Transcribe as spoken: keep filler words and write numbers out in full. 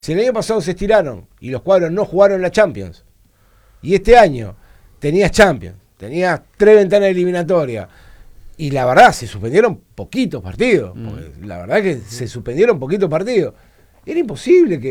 Si el año pasado se estiraron y los cuadros no jugaron la Champions, y este año tenías Champions, tenías tres ventanas eliminatorias, y la verdad se suspendieron poquitos partidos, mm. La verdad que se suspendieron poquitos partidos, era imposible que